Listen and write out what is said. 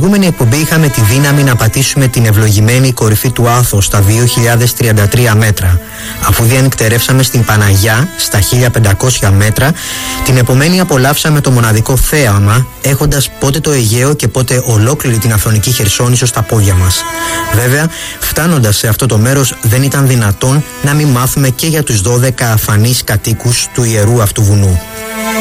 προηγούμενη εκπομπή είχαμε τη δύναμη να πατήσουμε την ευλογημένη κορυφή του Άθος στα 2.033 μέτρα. Αφού διανυκτερεύσαμε στην Παναγιά στα 1.500 μέτρα, την επομένη απολαύσαμε το μοναδικό θέαμα, έχοντας πότε το Αιγαίο και πότε ολόκληρη την Αυθονική Χερσόνησο στα πόδια μας. Βέβαια, φτάνοντας σε αυτό το μέρος, δεν ήταν δυνατόν να μην μάθουμε και για τους 12 αφανείς κατοίκους του ιερού αυτού βουνού.